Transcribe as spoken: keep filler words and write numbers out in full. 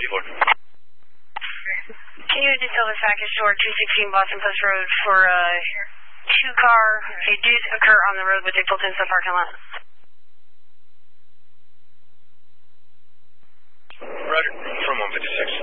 fifty-four. Can you just tell the package store two sixteen Boston Post Road for a two-car, a deuce occur on the road with a pulled into the parking lot? Roger. From one fifty-six.